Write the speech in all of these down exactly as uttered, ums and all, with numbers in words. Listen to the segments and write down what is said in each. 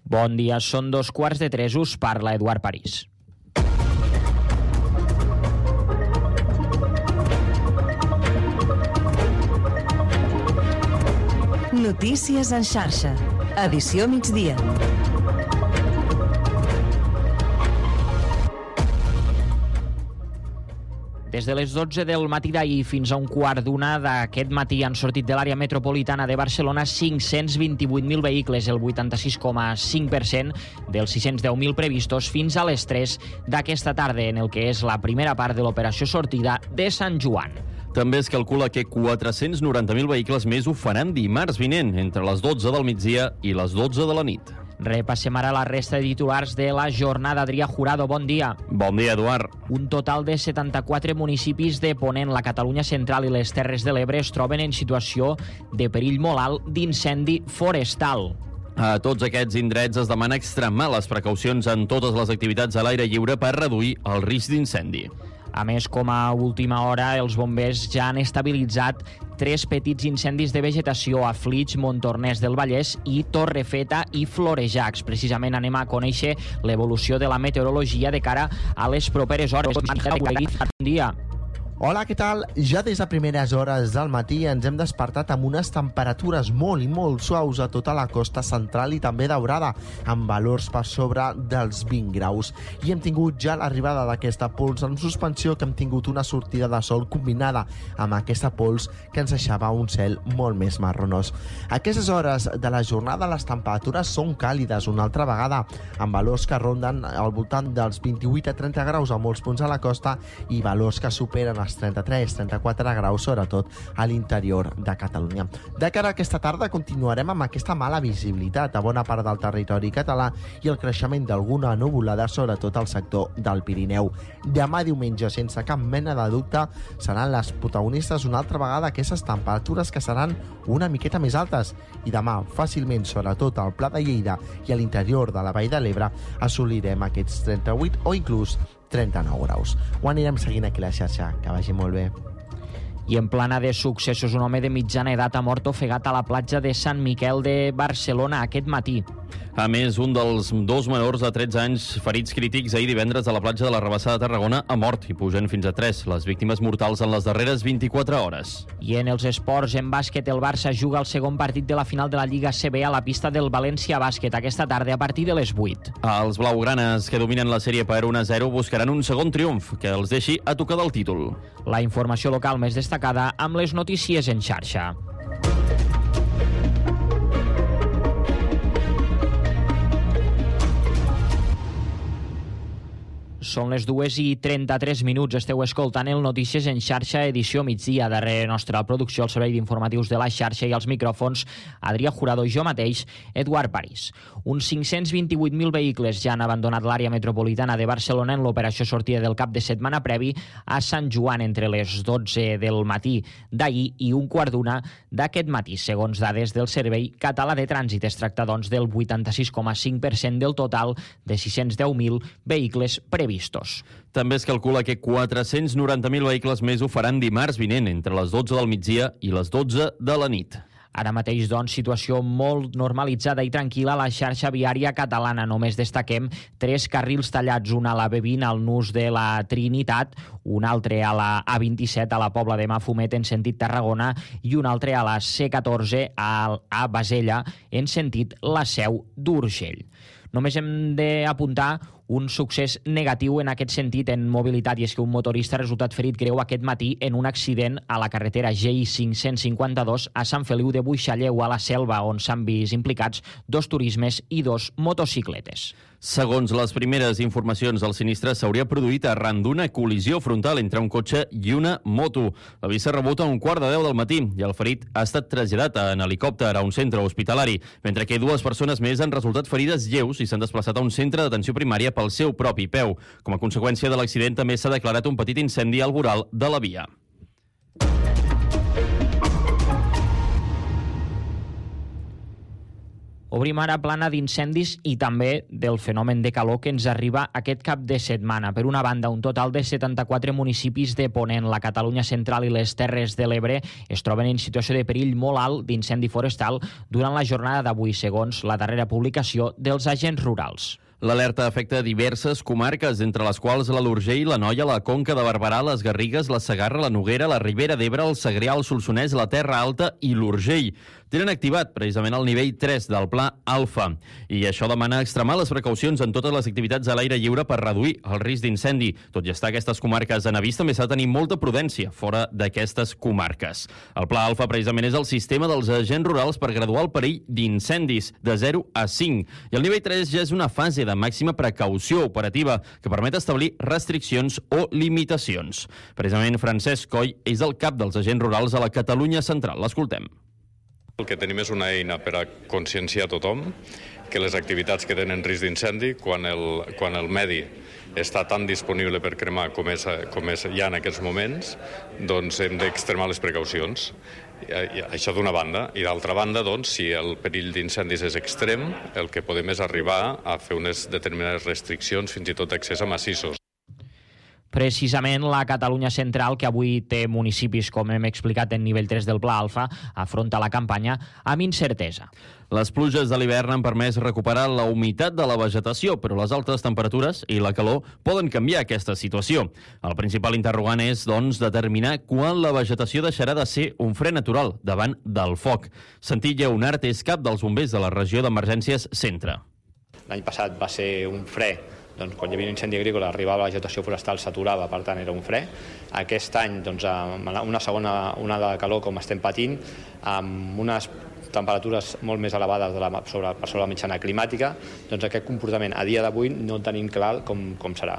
Bon dia, són dos quarts de tres, us parla Eduard París. Notícies en xarxa, edició migdia. Des de les dotze del matí d'ahir fins a un quart d'una d'aquest matí han sortit de l'àrea metropolitana de Barcelona cinc-cents vint-i-vuit mil vehicles, el vuitanta-sis coma cinc per cent dels sis-cents deu mil previstos fins a les tres d'aquesta tarda, en el que és la primera part de l'operació sortida de Sant Joan. També es calcula que quatre-cents noranta mil vehicles més ho faran dimarts vinent, entre les dotze del migdia i les dotze de la nit. Repassem ara la resta de titulars de la jornada. Adrià Jurado, bon dia. Bon dia, Eduard. Un total de setanta-quatre municipis de Ponent, la Catalunya Central i les Terres de l'Ebre es troben en situació de perill molt alt d'incendi forestal. A tots aquests indrets es demana extremar les precaucions en totes les activitats a l'aire lliure per reduir el risc d'incendi. A més, com a última hora, els bombers ja han estabilitzat tres petits incendis de vegetació a Flix, Montornès del Vallès i Torrefeta i Florejacs. Precisament anem a conèixer l'evolució de la meteorologia de cara a les properes hores. Bon dia. Hola, què tal? Ja des de primeres hores del matí ens hem despertat amb unes temperatures molt i molt suaus a tota la costa central i també daurada, amb valors per sobre dels vint graus. I hem tingut ja l'arribada d'aquesta pols en suspensió, que hem tingut una sortida de sol combinada amb aquesta pols que ens deixava un cel molt més marronós. A aquestes hores de la jornada les temperatures són càlides una altra vegada, amb valors que ronden al voltant dels vint-i-vuit a trenta graus a molts punts a la costa i valors que superen els trenta-tres a trenta-quatre graus, sobretot a l'interior de Catalunya. De cara a aquesta tarda continuarem amb aquesta mala visibilitat a bona part del territori català i el creixement d'alguna nuvolada, sobretot al sector del Pirineu. Demà diumenge, sense cap mena de dubte, seran les protagonistes una altra vegada aquestes temperatures que seran una miqueta més altes i demà fàcilment, sobretot al Pla de Lleida i a l'interior de la Vall de l'Ebre, assolirem aquests trenta-vuit o inclús trenta-nou graus. Ho anirem seguint aquí a la xarxa. Que vagi molt bé. I en plana de successos, un home de mitjana edat ha mort ofegat a la platja de Sant Miquel de Barcelona aquest matí. A més, un dels dos menors de tretze anys ferits crítics ahir divendres a la platja de la Rabassada de Tarragona ha mort i pugen fins a tres les víctimes mortals en les darreres vint-i-quatre hores. I en els esports, en bàsquet, el Barça juga el segon partit de la final de la Lliga C B a la pista del València Bàsquet aquesta tarda a partir de les vuit. Els blaugranes, que dominen la sèrie per un a zero, buscaran un segon triomf que els deixi a tocar del títol. La informació local més destacada amb les notícies en xarxa. Són les dues i trenta-tres minuts. Esteu escoltant el Notícies en xarxa, edició migdia. Darrere nostra producció, el servei d'informatius de la xarxa i els micròfons, Adrià Jurado i jo mateix, Eduard París. Uns cinc-cents vint-i-vuit mil vehicles ja han abandonat l'àrea metropolitana de Barcelona en l'operació sortida del cap de setmana previ a Sant Joan entre les dotze del matí d'ahir i un quart d'una d'aquest matí. Segons dades del Servei Català de Trànsit, es tracta doncs del vuitanta-sis coma cinc per cent del total de sis-cents deu mil vehicles previstos. També es calcula que quatre-cents noranta mil vehicles més ho faran dimarts vinent, entre les dotze del migdia i les dotze de la nit. Ara mateix, doncs, situació molt normalitzada i tranquil·la a la xarxa viària catalana. Només destaquem tres carrils tallats, un a la B vint al nus de la Trinitat, un altre a la A vint-i-set a la Pobla de Mafumet en sentit Tarragona i un altre a la C catorze a Bassella en sentit la Seu d'Urgell. Només hem d'apuntar un succés negatiu en aquest sentit en mobilitat, i és que un motorista ha resultat ferit greu aquest matí en un accident a la carretera G I cinc-cents cinquanta-dos a Sant Feliu de Buixalleu, a la Selva, on s'han vist implicats dos turismes i dos motocicletes. Segons les primeres informacions, el sinistre s'hauria produït arran d'una col·lisió frontal entre un cotxe i una moto. L'avís s'ha rebut a un quart de deu del matí i el ferit ha estat traslladat en helicòpter a un centre hospitalari, mentre que dues persones més han resultat ferides lleus i s'han desplaçat a un centre d'atenció primària pel seu propi peu. Com a conseqüència de l'accident també s'ha declarat un petit incendi al voral de la via. Obrim ara plana d'incendis i també del fenomen de calor que ens arriba aquest cap de setmana. Per una banda, un total de setanta-quatre municipis de Ponent, la Catalunya central i les Terres de l'Ebre es troben en situació de perill molt alt d'incendi forestal durant la jornada d'avui, segons la darrera publicació dels agents rurals. L'alerta afecta diverses comarques, entre les quals l'Alt Urgell, l'Anoia, la Conca de Barberà, les Garrigues, la Segarra, la Noguera, la Ribera d'Ebre, el Segrià, el Solsonès, la Terra Alta i l'Urgell. Tenen activat precisament el nivell tres del Pla Alfa. I això demana extremar les precaucions en totes les activitats a l'aire lliure per reduir el risc d'incendi. Tot i estar aquestes comarques en avís, també s'ha de tenir molta prudència fora d'aquestes comarques. El Pla Alfa precisament és el sistema dels agents rurals per graduar el perill d'incendis de zero a cinc. I el nivell tres ja és una fase de màxima precaució operativa que permet establir restriccions o limitacions. Precisament Francesc Coll és el cap dels agents rurals a la Catalunya central. L'escoltem. El que tenim és una eina per a conscienciar tothom que les activitats que tenen risc d'incendi, quan el, quan el medi està tan disponible per cremar com és, com és ja en aquests moments, doncs hem d'extremar les precaucions. Això d'una banda. I d'altra banda, doncs, si el perill d'incendis és extrem, el que podem és arribar a fer unes determinades restriccions, fins i tot d'accés a massissos. Precisament la Catalunya central, que avui té municipis, com hem explicat, en nivell tres del Pla Alfa, afronta la campanya amb incertesa. Les pluges de l'hivern han permès recuperar la humitat de la vegetació, però les altes temperatures i la calor poden canviar aquesta situació. El principal interrogant és, doncs, determinar quan la vegetació deixarà de ser un fre natural davant del foc. Santi Lleonart és cap dels bombers de la regió d'emergències Centre. L'any passat va ser un fre. Doncs, quan hi havia un incendi agrícola, arribava la vegetació forestal, s'aturava, per tant era un fre. Aquest any, doncs, amb una segona onada de calor com estem patint, amb unes temperatures molt més elevades de la, sobre, per sobre la mitjana climàtica, doncs aquest comportament a dia d'avui no tenim clar com, com serà.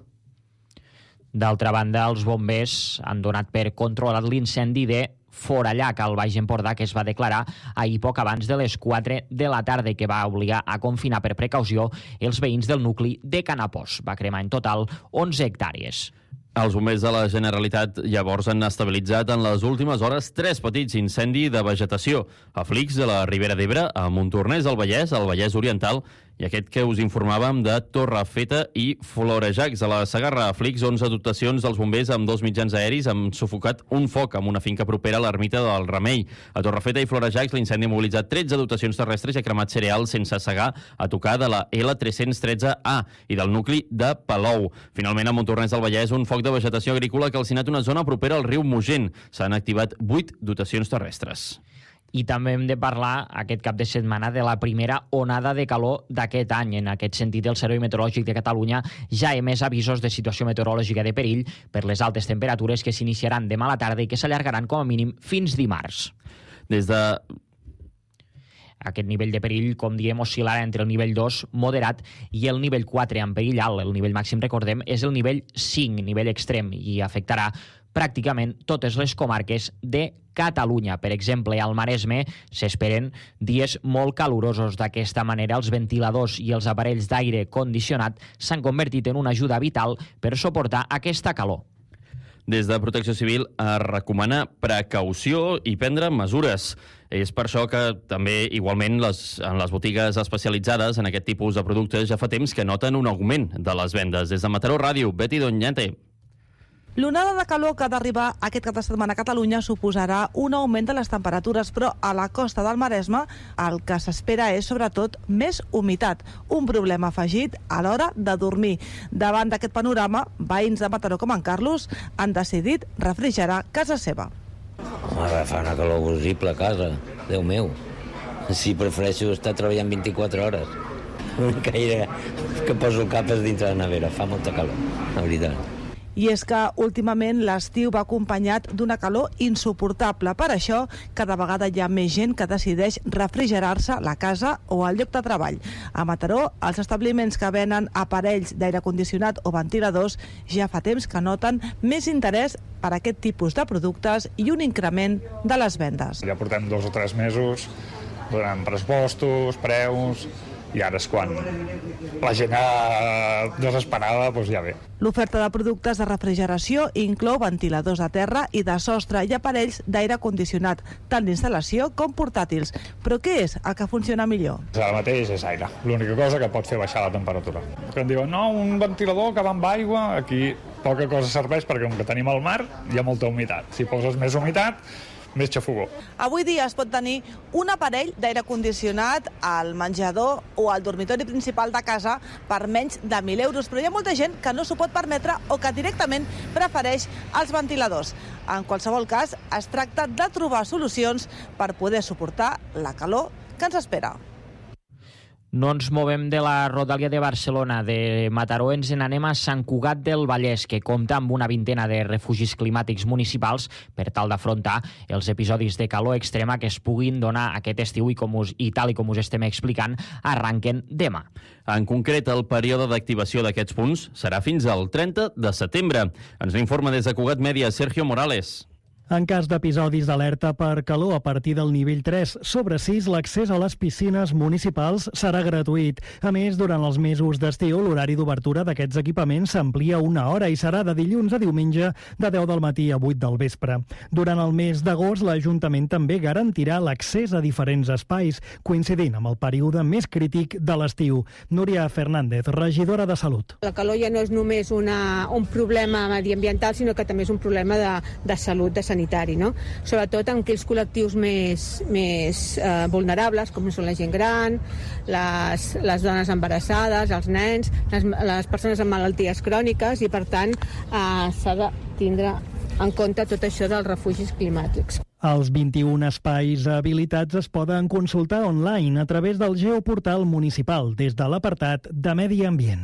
D'altra banda, els bombers han donat per controlat l'incendi de Forallac, al Baix Empordà, que es va declarar ahir poc abans de les quatre de la tarda, que va obligar a confinar per precaució els veïns del nucli de Canapós. Va cremar en total onze hectàrees. Els bombers de la Generalitat llavors han estabilitzat en les últimes hores tres petits incendis de vegetació. A Flix, de la Ribera d'Ebre, a Montornès del Vallès, al Vallès Oriental, i aquest que us informàvem de Torrefeta i Florejacs. A la Segarra, a Flix, onze dotacions dels bombers amb dos mitjans aeris han sufocat un foc amb una finca propera a l'ermita del Remei. A Torrefeta i Florejacs, l'incendi ha mobilitzat tretze dotacions terrestres i ha cremat cereals sense segar a tocar de la L tres-cents tretze A i del nucli de Palou. Finalment, a Montornès del Vallès, un foc de vegetació agrícola que ha calcinat una zona propera al riu Mogent. S'han activat vuit dotacions terrestres. I també hem de parlar aquest cap de setmana de la primera onada de calor d'aquest any. En aquest sentit, el Servei Meteorològic de Catalunya ja ha emès avisos de situació meteorològica de perill per les altes temperatures que s'iniciaran demà a la tarda i que s'allargaran com a mínim fins dimarts. Des de... Aquest nivell de perill, com diem, oscil·larà entre el nivell dos, moderat, i el nivell quatre, amb perill alt. El nivell màxim, recordem, és el nivell cinc, nivell extrem, i afectarà pràcticament totes les comarques de Catalunya. Per exemple, al Maresme s'esperen dies molt calorosos. D'aquesta manera, els ventiladors i els aparells d'aire condicionat s'han convertit en una ajuda vital per suportar aquesta calor. Des de Protecció Civil a recomanar precaució i prendre mesures. És per això que també, igualment, les, en les botigues especialitzades en aquest tipus de productes ja fa temps que noten un augment de les vendes. Des de Mataró Ràdio, Betty Doñate. L'onada de calor que ha d'arribar aquest cap de setmana a Catalunya suposarà un augment de les temperatures, però a la costa del Maresme el que s'espera és, sobretot, més humitat, un problema afegit a l'hora de dormir. Davant d'aquest panorama, veïns de Mataró com en Carlos han decidit refrigerar casa seva. Ara fa una calor horrible a casa, Déu meu. Sí, prefereixo estar treballant vint-i-quatre hores. L'única idea que poso el cap és dintre la nevera, fa molta calor, la veritat. I és que últimament l'estiu va acompanyat d'una calor insuportable. Per això, cada vegada hi ha més gent que decideix refrigerar-se la casa o el lloc de treball. A Mataró, els establiments que venen aparells d'aire condicionat o ventiladors ja fa temps que noten més interès per aquest tipus de productes i un increment de les vendes. Ja portem dos o tres mesos donant pressupostos, preus, i ara és quan la gent desesperada doncs ja ve. L'oferta de productes de refrigeració inclou ventiladors de terra i de sostre i aparells d'aire condicionat, tant d'instal·lació com portàtils. Però què és el que funciona millor? Ara mateix és aire, l'única cosa que pot fer baixar la temperatura. Que em diuen, no, un ventilador que va amb aigua, aquí poca cosa serveix perquè com que tenim al mar hi ha molta humitat. Si poses més humitat, més xafogó. Avui dia es pot tenir un aparell d'aire condicionat al menjador o al dormitori principal de casa per menys de mil euros, però hi ha molta gent que no s'ho pot permetre o que directament prefereix els ventiladors. En qualsevol cas, es tracta de trobar solucions per poder suportar la calor que ens espera. No ens movem de la Rodalia de Barcelona. De Mataró ens n'anem a Sant Cugat del Vallès, que compta amb una vintena de refugis climàtics municipals per tal d'afrontar els episodis de calor extrema que es puguin donar aquest estiu i, com us, i tal i com us estem explicant, arranquen demà. En concret, el període d'activació d'aquests punts serà fins al trenta de setembre. Ens informa des de Cugat Mèdia Sergio Morales. En cas d'episodis d'alerta per calor a partir del nivell tres sobre sis, l'accés a les piscines municipals serà gratuït. A més, durant els mesos d'estiu, l'horari d'obertura d'aquests equipaments s'amplia una hora i serà de dilluns a diumenge de deu del matí a vuit del vespre. Durant el mes d'agost, l'Ajuntament també garantirà l'accés a diferents espais, coincidint amb el període més crític de l'estiu. Núria Fernández, regidora de Salut. La calor ja no és només una, un problema mediambiental, sinó que també és un problema de, de salut, de sanitat. No? Sobretot en aquells col·lectius més, més eh, vulnerables, com són la gent gran, les, les dones embarassades, els nens, les, les persones amb malalties cròniques, i per tant eh, s'ha de tindre en compte tot això dels refugis climàtics. Els vint-i-un espais habilitats es poden consultar online a través del geoportal municipal des de l'apartat de Medi Ambient.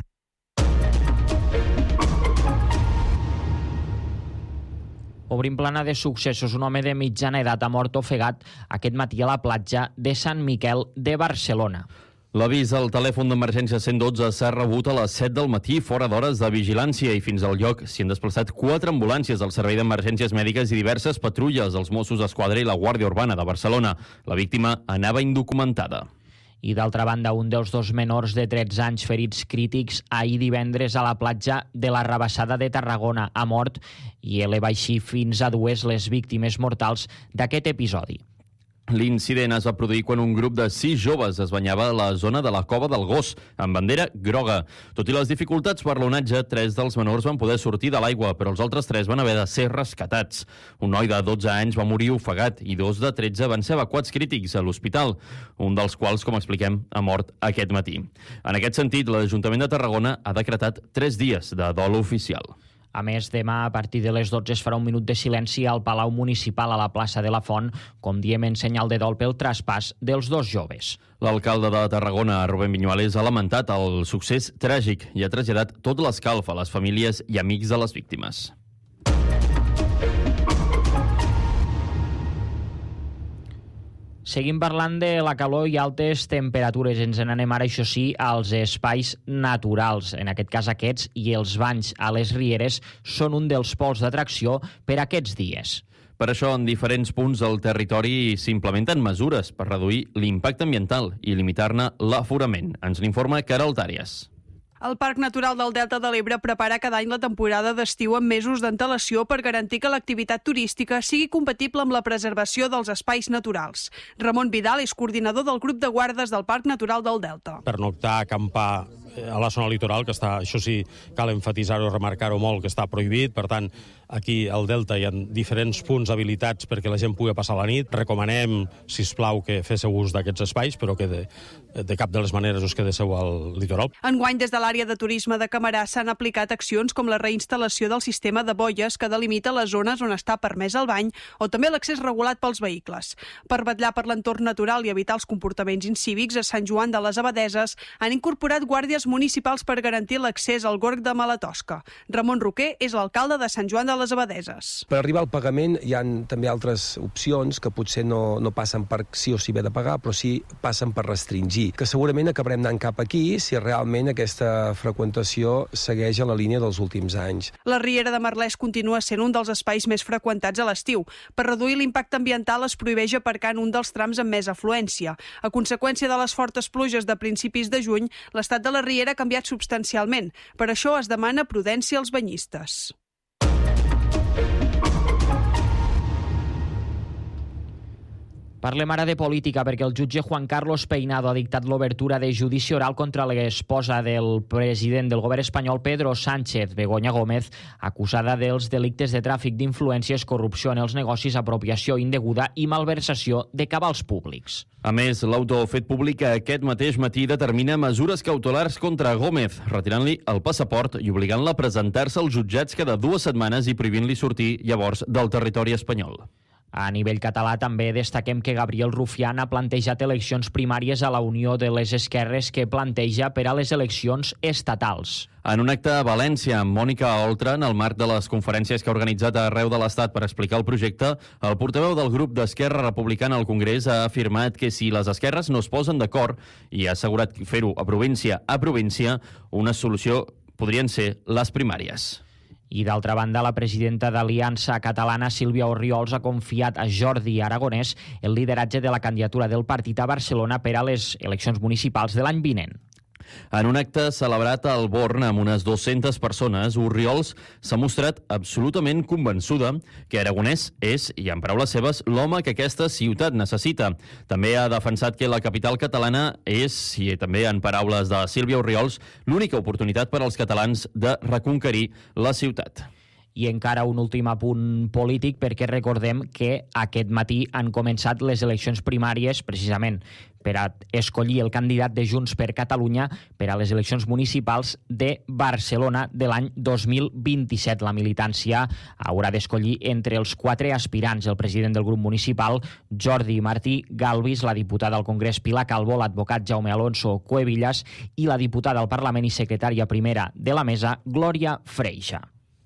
Obrim plana de successos. Un home de mitjana edat ha mort ofegat aquest matí a la platja de Sant Miquel de Barcelona. L'avís al telèfon d'emergència cent dotze s'ha rebut a les set del matí, fora d'hores de vigilància, i fins al lloc s'hi han desplaçat quatre ambulàncies del Servei d'Emergències Mèdiques i diverses patrulles dels Mossos d'Esquadra i la Guàrdia Urbana de Barcelona. La víctima anava indocumentada. I d'altra banda, un dels dos menors de tretze anys ferits crítics ahir divendres a la platja de la Rabassada de Tarragona ha mort i eleva així fins a dues les víctimes mortals d'aquest episodi. L'incident es va produir quan un grup de sis joves es banyava a la zona de la Cova del Gos, amb bandera groga. Tot i les dificultats per l'onatge, tres dels menors van poder sortir de l'aigua, però els altres tres van haver de ser rescatats. Un noi de dotze anys va morir ofegat i dos de tretze van ser evacuats crítics a l'hospital, un dels quals, com expliquem, ha mort aquest matí. En aquest sentit, l'Ajuntament de Tarragona ha decretat tres dies de dol oficial. A més, demà a partir de les dotze es farà un minut de silenci al Palau Municipal a la plaça de la Font, com diem en senyal de dol pel traspàs dels dos joves. L'alcalde de Tarragona, Rubén Viñuales, ha lamentat el succés tràgic i ha traslladat tot l'escalf a les famílies i amics de les víctimes. Seguim parlant de la calor i altes temperatures. Ens n'anem ara, això sí, als espais naturals. En aquest cas, aquests i els banys a les rieres són un dels pols d'atracció per aquests dies. Per això, en diferents punts del territori s'implementen mesures per reduir l'impacte ambiental i limitar-ne l'aforament. Ens n'informa Caral Tàries. El Parc Natural del Delta de l'Ebre prepara cada any la temporada d'estiu amb mesos d'antelació per garantir que l'activitat turística sigui compatible amb la preservació dels espais naturals. Ramon Vidal és coordinador del grup de guardes del Parc Natural del Delta. Pernoctar, acampar a la zona litoral, que està, això sí, cal emfatitzar-ho, remarcar-ho molt, que està prohibit. Per tant, aquí al Delta hi ha diferents punts habilitats perquè la gent pugui passar la nit. Recomanem, sisplau, que féssiu ús d'aquests espais, però que de, de cap de les maneres us quedéssiu al litoral. Enguany, des de l'àrea de turisme de Camarà s'han aplicat accions com la reinstal·lació del sistema de boies que delimita les zones on està permès el bany o també l'accés regulat pels vehicles. Per vetllar per l'entorn natural i evitar els comportaments incívics, a Sant Joan de les Abadeses han incorporat guàrdies municipals per garantir l'accés al gorg de Malatosca. Ramon Roquer és l'alcalde de Sant Joan de les Abadeses. Per arribar al pagament hi ha també altres opcions que potser no, no passen per sí o sí haver de pagar, però sí passen per restringir, que segurament acabarem anant cap aquí si realment aquesta freqüentació segueix a la línia dels últims anys. La Riera de Merlès continua sent un dels espais més freqüentats a l'estiu. Per reduir l'impacte ambiental es prohibeix aparcar en un dels trams amb més afluència. A conseqüència de les fortes pluges de principis de juny, l'estat de la Riera ha canviat substancialment. Per això es demana prudència als banyistes. Parlem ara de política perquè el jutge Juan Carlos Peinado ha dictat l'obertura de judici oral contra l'esposa del president del govern espanyol Pedro Sánchez, Begoña Gómez, acusada dels delictes de tràfic d'influències, corrupció en els negocis, apropiació indeguda i malversació de cabals públics. A més, l'autor fet públic aquest mateix matí determina mesures cautelars contra Gómez, retirant-li el passaport i obligant-la a presentar-se als jutjats cada dues setmanes i prohibint-li sortir llavors del territori espanyol. A nivell català també destaquem que Gabriel Rufián ha plantejat eleccions primàries a la Unió de les Esquerres que planteja per a les eleccions estatals. En un acte a València, amb Mònica Oltra, en el marc de les conferències que ha organitzat arreu de l'Estat per explicar el projecte, el portaveu del grup d'Esquerra Republicana al Congrés ha afirmat que si les esquerres no es posen d'acord i ha assegurat fer-ho a província a província, una solució podrien ser les primàries. I d'altra banda, la presidenta d'Aliança Catalana, Sílvia Orriols, ha confiat a Jordi Aragonès el lideratge de la candidatura del partit a Barcelona per a les eleccions municipals de l'any vinent. En un acte celebrat al Born amb unes dues-centes persones, Orriols s'ha mostrat absolutament convençuda que Aragonès és, i en paraules seves, l'home que aquesta ciutat necessita. També ha defensat que la capital catalana és, i també en paraules de Sílvia Orriols, l'única oportunitat per als catalans de reconquerir la ciutat. I encara un últim apunt polític, perquè recordem que aquest matí han començat les eleccions primàries precisament per a escollir el candidat de Junts per Catalunya per a les eleccions municipals de Barcelona de l'any dos mil vint-i-set. La militància haurà d'escollir entre els quatre aspirants: el president del grup municipal, Jordi Martí Galvis, la diputada al Congrés Pilar Calvo, l'advocat Jaume Alonso Cuevillas i la diputada al Parlament i secretària primera de la mesa, Glòria Freixa.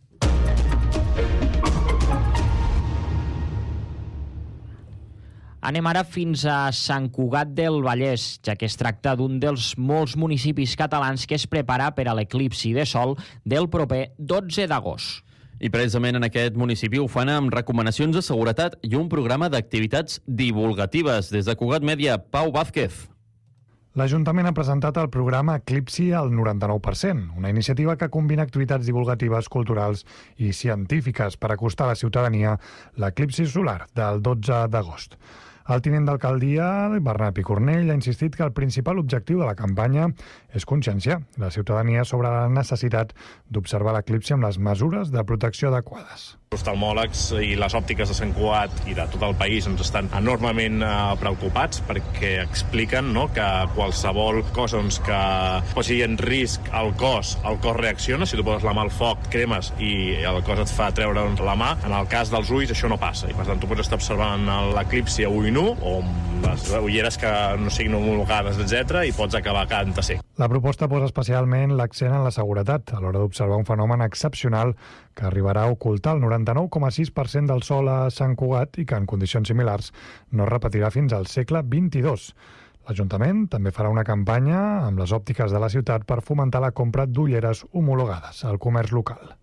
Anem ara fins a Sant Cugat del Vallès, ja que es tracta d'un dels molts municipis catalans que es prepara per a l'eclipsi de sol del proper dotze d'agost. I precisament en aquest municipi ho fan amb recomanacions de seguretat i un programa d'activitats divulgatives. Des de Cugat Mèdia, Pau Vázquez. L'Ajuntament ha presentat el programa Eclipsi al noranta-nou per cent, una iniciativa que combina activitats divulgatives, culturals i científiques per acostar a la ciutadania l'eclipsi solar del dotze d'agost. El tinent d'alcaldia, Bernat Picornell, ha insistit que el principal objectiu de la campanya és conscienciar la ciutadania sobre la necessitat d'observar l'eclipsi amb les mesures de protecció adequades. Els oftalmòlegs i les òptiques de Sant Cugat i de tot el país ens estan enormement eh, preocupats perquè expliquen, no, que qualsevol cosa doncs, que posi en risc el cos, el cos reacciona. Si tu poses la mà al foc, cremes i el cos et fa treure doncs, la mà. En el cas dels ulls això no passa i per tant tu pots estar observant l'eclipsi a ull nu o amb les ulleres que no siguin homologades, etcètera, i pots acabar quedant-te cec. La proposta posa especialment l'accent en la seguretat a l'hora d'observar un fenomen excepcional que arribarà a ocultar el noranta-nou coma sis per cent del sol a Sant Cugat i que en condicions similars no es repetirà fins al segle vint-i-dos. L'Ajuntament també farà una campanya amb les òptiques de la ciutat per fomentar la compra d'ulleres homologades al comerç local.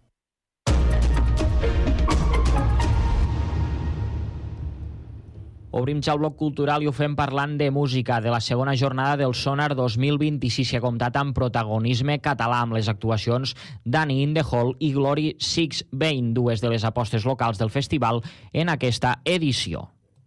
Obrim ja el bloc cultural i ho fem parlant de música, de la segona jornada del Sonar dos mil vint-i-sis, que ha comptat amb protagonisme català amb les actuacions d'Annie in the Hall i Glory Six Vein, dues de les apostes locals del festival en aquesta edició.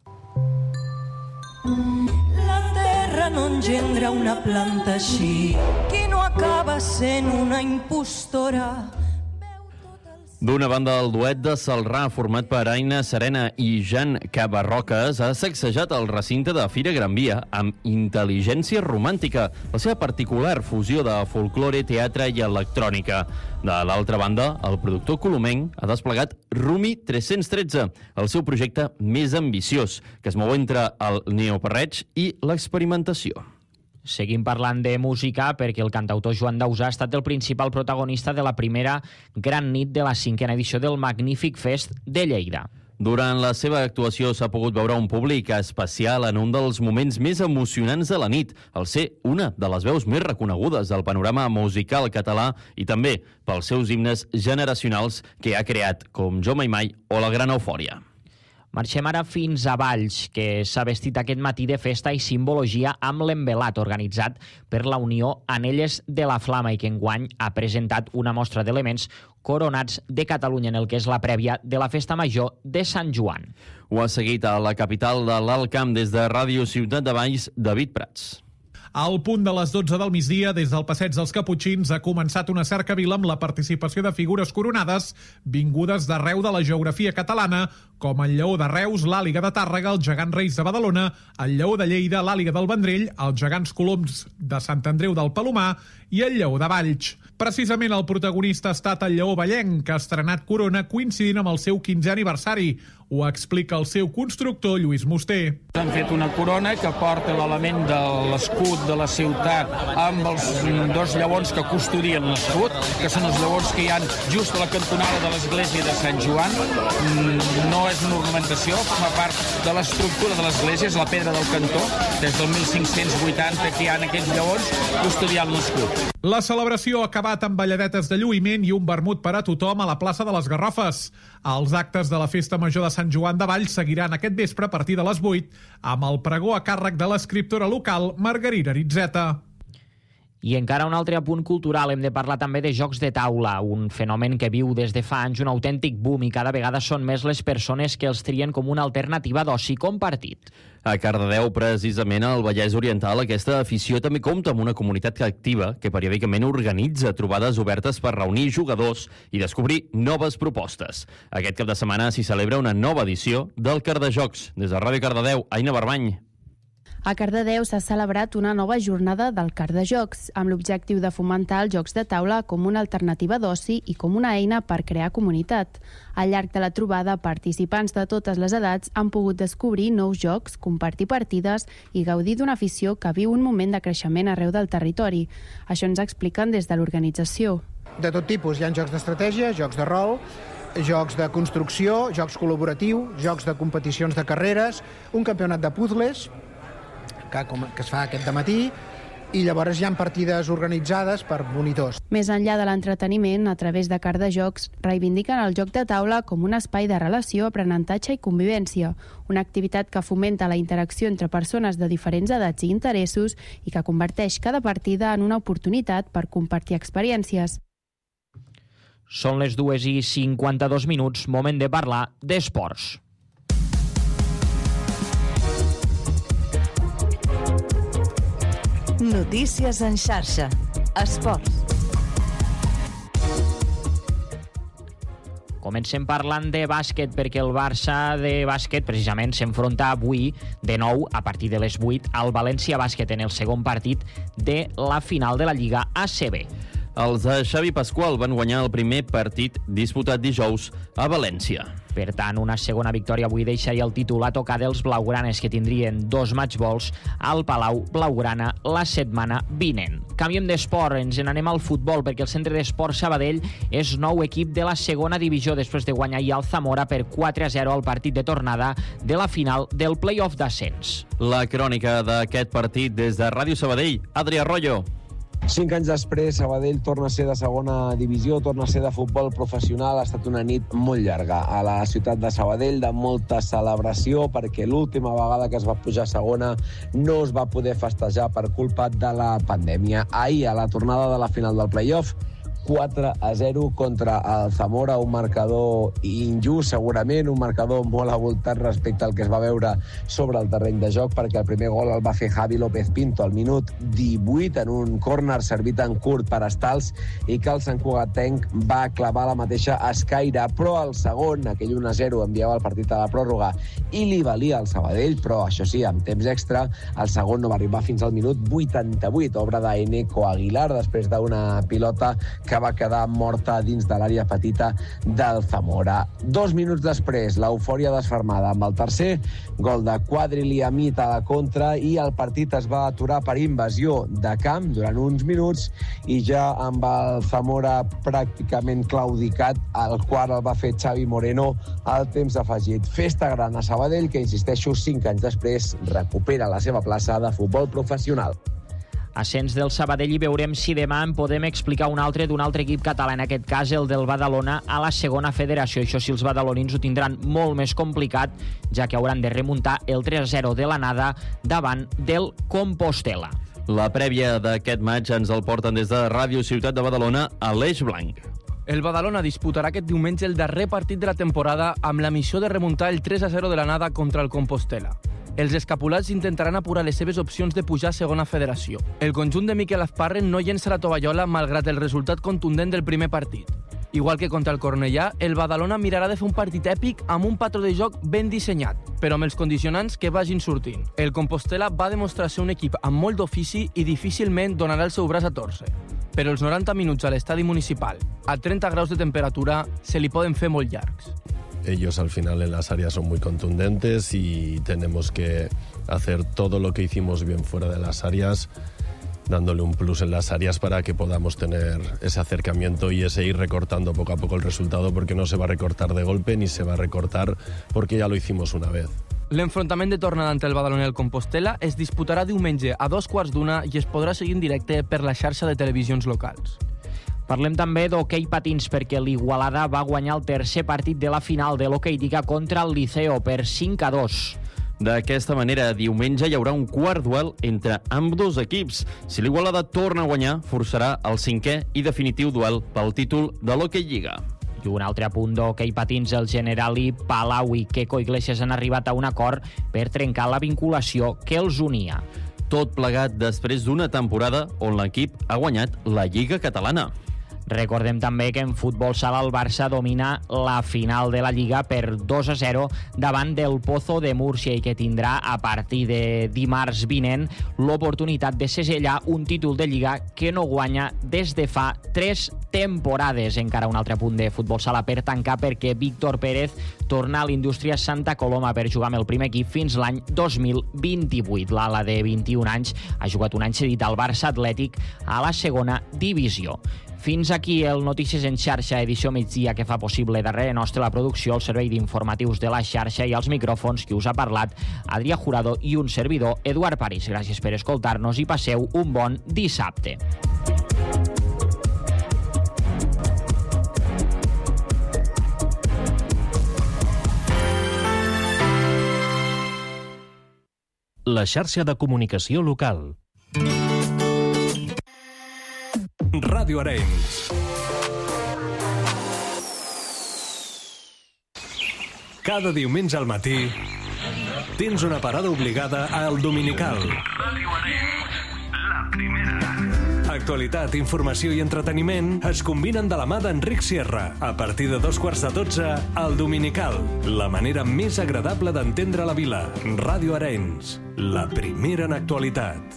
La terra no engendra una planta així, qui no acaba sent una impostora. D'una banda, el duet de Celrà, format per Aina Serena i Jan Cabarroques, ha sacsejat el recinte de Fira Gran Via amb intel·ligència romàntica, la seva particular fusió de folklore, teatre i electrònica. De l'altra banda, el productor colomenc ha desplegat Rumi tres-cents tretze, el seu projecte més ambiciós, que es mou entre el neoperreig i l'experimentació. Seguim parlant de música perquè el cantautor Joan Dausà ha estat el principal protagonista de la primera gran nit de la cinquena edició del Magnífic Fest de Lleida. Durant la seva actuació s'ha pogut veure un públic especial en un dels moments més emocionants de la nit, al ser una de les veus més reconegudes del panorama musical català i també pels seus himnes generacionals que ha creat, com Jo Mai Mai o La Gran Eufòria. Marxem ara fins a Valls, que s'ha vestit aquest matí de festa i simbologia amb l'envelat organitzat per la Unió Anelles de la Flama i que enguany ha presentat una mostra d'elements coronats de Catalunya en el que és la prèvia de la Festa Major de Sant Joan. Ho ha seguit a la capital de l'Alt Camp des de Ràdio Ciutat de Valls, David Prats. Al punt de les dotze del migdia, des del Passeig dels Caputxins, ha començat una cercavila amb la participació de figures coronades vingudes d'arreu de la geografia catalana, com el Lleó de Reus, l'Àliga de Tàrrega, el Gegant Reis de Badalona, el Lleó de Lleida, l'Àliga del Vendrell, els Gegants Coloms de Sant Andreu del Palomar i el Lleó de Valls. Precisament el protagonista ha estat el Lleó Vallenc, que ha estrenat corona coincidint amb el seu quinzè aniversari. Ho explica el seu constructor, Lluís Musté. Han fet una corona que porta l'element de l'escut de la ciutat amb els dos lleons que custodien l'escut, que són els lleons que hi ha just a la cantonada de l'església de Sant Joan. No és una ornamentació, forma part de l'estructura de l'església, és la pedra del cantó, des del mil cinc-cents vuitanta que hi ha aquests lleons custodiant l'escut. La celebració ha acabat amb balladetes de lluïment i un vermut per a tothom a la plaça de les Garrofes. Els actes de la Festa Major de Sant Joan de Valls seguiran aquest vespre a partir de les vuit amb el pregó a càrrec de l'escriptora local Margarida Aritzeta. I encara un altre apunt cultural, hem de parlar també de jocs de taula, un fenomen que viu des de fa anys un autèntic boom i cada vegada són més les persones que els trien com una alternativa d'oci compartit. A Cardedeu, precisament al Vallès Oriental, aquesta afició també compta amb una comunitat activa que periòdicament organitza trobades obertes per reunir jugadors i descobrir noves propostes. Aquest cap de setmana s'hi celebra una nova edició del Cardejocs. Des de Ràdio Cardedeu, Aina Barbany. A Cardedeu s'ha celebrat una nova jornada del Cardejocs, amb l'objectiu de fomentar els jocs de taula com una alternativa d'oci i com una eina per crear comunitat. Al llarg de la trobada, participants de totes les edats han pogut descobrir nous jocs, compartir partides i gaudir d'una afició que viu un moment de creixement arreu del territori. Això ens expliquen des de l'organització. De tot tipus, hi ha jocs d'estratègia, jocs de rol, jocs de construcció, jocs col·laboratius, jocs de competicions de carreres, un campionat de puzzles, que, com, que es fa aquest dematí, i llavors hi ha partides organitzades per monitors. Més enllà de l'entreteniment, a través de Cardejocs, reivindiquen el joc de taula com un espai de relació, aprenentatge i convivència, una activitat que fomenta la interacció entre persones de diferents edats i interessos i que converteix cada partida en una oportunitat per compartir experiències. Són les dues i cinquanta-dos minuts, moment de parlar d'esports. Notícies en xarxa. Esports. Comencem parlant de bàsquet perquè el Barça de bàsquet precisament s'enfronta avui de nou a partir de les vuit al València Bàsquet en el segon partit de la final de la Lliga A C B. Els de Xavi Pasqual van guanyar el primer partit disputat dijous a València. Per tant, una segona victòria avui deixaria el títol a tocar dels blaugranes, que tindrien dos matchballs al Palau Blaugrana la setmana vinent. Canviem d'esport, ens n'anem al futbol, perquè el Centre d'Esport Sabadell és nou equip de la segona divisió després de guanyar ahir al Zamora per quatre a zero al partit de tornada de la final del play-off d'ascens. La crònica d'aquest partit des de Ràdio Sabadell, Adrià Arroyo. Cinc anys després, Sabadell torna a ser de segona divisió, torna a ser de futbol professional. Ha estat una nit molt llarga a la ciutat de Sabadell, de molta celebració, perquè l'última vegada que es va pujar a segona no es va poder festejar per culpa de la pandèmia. Ahir, a la tornada de la final del play-off, quatre a zero contra el Zamora, un marcador injust, segurament, un marcador molt avoltat respecte al que es va veure sobre el terreny de joc, perquè el primer gol el va fer Javi López Pinto al minut divuit en un córner servit en curt per Estals i que el Sant Cugatenc va clavar la mateixa escaire, però el segon, aquell un a zero, enviava el partit a la pròrroga i li valia al Sabadell, però això sí, amb temps extra, el segon no va arribar fins al minut vuitanta-vuit, obra d'Eneco Aguilar, després d'una pilota que va quedar morta dins de l'àrea petita del Zamora. Dos minuts després, l'eufòria desfermada amb el tercer gol de Quadriliamit a la contra i el partit es va aturar per invasió de camp durant uns minuts i ja amb el Zamora pràcticament claudicat, el qual el va fer Xavi Moreno al temps afegit. Festa gran a Sabadell, que, insisteixo, cinc anys després recupera la seva plaça de futbol professional. Ascens del Sabadell i veurem si demà en podem explicar un altre d'un altre equip català, en aquest cas el del Badalona, a la segona federació. Això sí, els badalonins ho tindran molt més complicat, ja que hauran de remuntar el tres a zero de l'anada davant del Compostela. La prèvia d'aquest maig ens el porten des de Ràdio Ciutat de Badalona a l'Eix Blanc. El Badalona disputarà aquest diumenge el darrer partit de la temporada amb la missió de remuntar el tres a zero de l'anada contra el Compostela. Els escapulats intentaran apurar les seves opcions de pujar a segona federació. El conjunt de Miquel Azparren no llença la tovallola malgrat el resultat contundent del primer partit. Igual que contra el Cornellà, el Badalona mirarà de fer un partit èpic amb un patró de joc ben dissenyat, però amb els condicionants que vagin sortint. El Compostela va demostrar ser un equip amb molt d'ofici i difícilment donarà el seu braç a torcer. Però els noranta minuts a l'estadi municipal, a treinta graus de temperatura, se li poden fer molt llargs. Ellos al final en las áreas son muy contundentes y tenemos que hacer todo lo que hicimos bien fuera de las áreas, dándole un plus en las áreas para que podamos tener ese acercamiento y ese ir recortando poco a poco el resultado, porque no se va a recortar de golpe ni se va a recortar porque ya lo hicimos una vez. L'enfrontament de tornada entre el Badalona i el Compostela es disputarà diumenge a dos quarts d'una i es podrà seguir en directe per la xarxa de televisions locals. Parlem també d'hoquei patins, perquè l'Igualada va guanyar el tercer partit de la final de l'hoquei Lliga contra el Liceo per cinc a dos. D'aquesta manera, diumenge hi haurà un quart duel entre ambdós equips. Si l'Igualada torna a guanyar, forçarà el cinquè i definitiu duel pel títol de l'hoquei Lliga. I un altre apunt d'hoquei patins, el Generali, Palau i Queco Iglesias han arribat a un acord per trencar la vinculació que els unia. Tot plegat després d'una temporada on l'equip ha guanyat la Lliga Catalana. Recordem també que en futbol sala el Barça domina la final de la Lliga per dos a zero davant del Pozo de Múrcia i que tindrà a partir de dimarts vinent l'oportunitat de segellar un títol de Lliga que no guanya des de fa tres temporades. Encara un altre punt de futbol sala per tancar, perquè Víctor Pérez torna a l'Indústria Santa Coloma per jugar amb el primer equip fins l'any dos mil vint-i-vuit. L'ala de vint-i-un anys ha jugat un any cedit al Barça Atlètic a la segona divisió. Fins aquí el Notícies en xarxa, edició migdia, que fa possible darrere nostre la producció, el servei d'informatius de la xarxa i els micròfons qui us ha parlat, Adrià Jurado i un servidor, Eduard París. Gràcies per escoltar-nos i passeu un bon dissabte. La xarxa de comunicació local. Ràdio Arenys. Cada diumenge al matí tens una parada obligada a El Dominical. Actualitat, informació i entreteniment es combinen de la mà d'Enric Sierra. A partir de dos quarts de dotze, El Dominical. La manera més agradable d'entendre la vila. Ràdio Arenys. La primera en actualitat.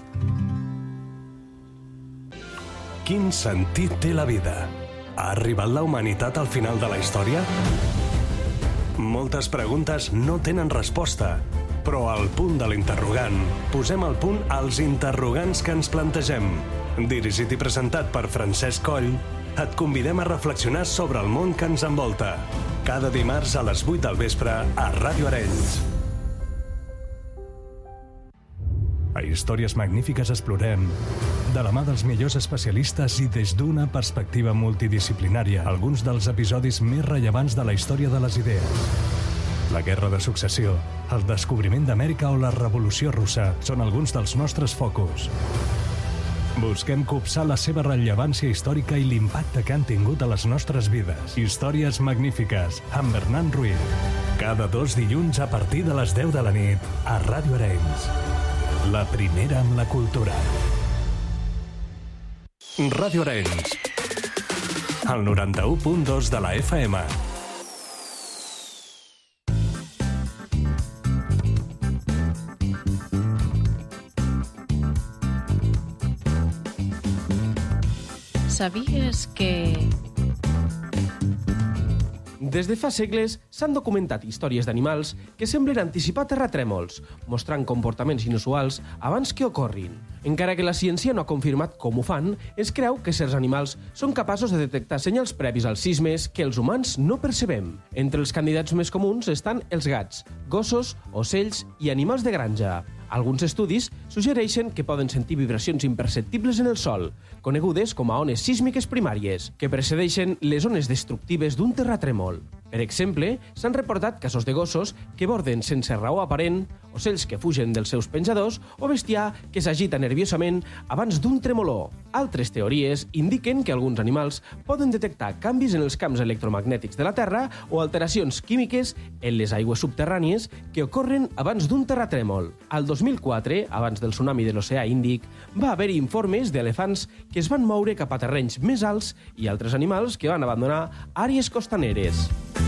Quin sentit té la vida? Ha arribat la humanitat al final de la història? Moltes preguntes no tenen resposta, però al punt de l'interrogant posem al punt els interrogants que ens plantegem. Dirigit i presentat per Francesc Coll, et convidem a reflexionar sobre el món que ens envolta. Cada dimarts a les vuit del vespre a Ràdio Arenys. A Històries Magnífiques explorem, de la mà dels millors especialistes i des d'una perspectiva multidisciplinària, alguns dels episodis més rellevants de la història de les idees. La Guerra de Successió, el descobriment d'Amèrica o la Revolució Russa són alguns dels nostres focus. Busquem copsar la seva rellevància històrica i l'impacte que han tingut a les nostres vides. Històries Magnífiques, amb Bernat Ruiz. Cada dos dilluns a partir de les deu de la nit a Ràdio Arenys. La primera amb la cultura. Ràdio Arenys. El noranta-u punt dos de la F M. ¿Sabías que...? Des de fa segles s'han documentat històries d'animals que semblen anticipar terratrèmols, mostrant comportaments inusuals abans que ocorrin. Encara que la ciència no ha confirmat com ho fan, es creu que certs animals són capaços de detectar senyals previs als sismes que els humans no percebem. Entre els candidats més comuns estan els gats, gossos, ocells i animals de granja. Alguns estudis suggereixen que poden sentir vibracions imperceptibles en el sòl, conegudes com a ones sísmiques primàries, que precedeixen les ones destructives d'un terratrèmol. Per exemple, s'han reportat casos de gossos que borden sense raó aparent, ocells que fugen dels seus penjadors o bestiar que s'agita nerviosament abans d'un tremolor. Altres teories indiquen que alguns animals poden detectar canvis en els camps electromagnètics de la Terra o alteracions químiques en les aigües subterrànies que ocorren abans d'un terratrèmol. Al dos mil quatre, abans del tsunami de l'oceà Índic, va haver informes d'elefants que es van moure cap a terrenys més alts i altres animals que van abandonar àrees costaneres.